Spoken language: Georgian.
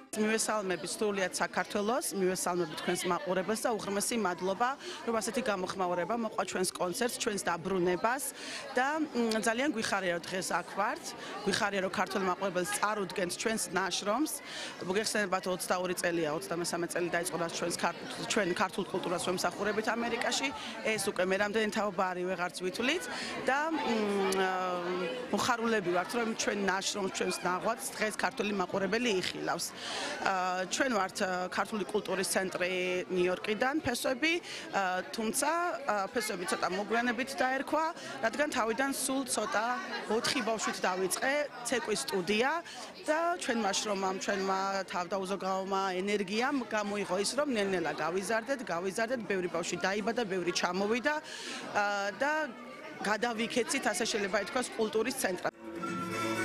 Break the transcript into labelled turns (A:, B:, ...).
A: მივესალმებით სრულიად საქართველოს, მივესალმებით თქვენს მაყურებელს და უღრმესი მადლობა, რომ ასეთი გამოხმაურება მოყვა ჩვენს კონცერტს, ჩვენს დაბრუნებას და ძალიან გვიხარია რომ დღეს აქ ვართ. გვიხარია რომ ქართველ მაყურებელს წარუდგენთ ჩვენს ნაშრომს. მოგეხსენებათ 22 წელია, 23 წელი დაიწყო რაც ჩვენ ქართულ კულტურას ვემსახურებით ამერიკაში. ეს უკვე მე რამდენი თაობა არის ვეღარც ვითვლით და მოხარულები ვართ რომ ჩვენ ნაშრომს, ჩვენს ნაღვაწს დღეს ქართული მაყურებელი იხილავს. ჩვენ ვართ ქართული კულტურის ცენტრი ნიუ-იორკიდან ფესვები, თუმცა ფესვები ცოტა მოგვიანებით დაერქვა, რადგან თავიდან სულ ცოტა 4 ბავშვით დავიწყე ცეკვის სტუდია და ჩვენმა შრომამ, ჩვენმა თავდაუზოგავმა ენერგიამ გამოიღო ის, რომ ნელ-ნელა გავიზარდეთ, ბევრი ბავშვი დაიბადა, ბევრი ჩამოვიდა და გადავიქეცით, ასე შეიძლება ითქვას, კულტურის ცენტრად.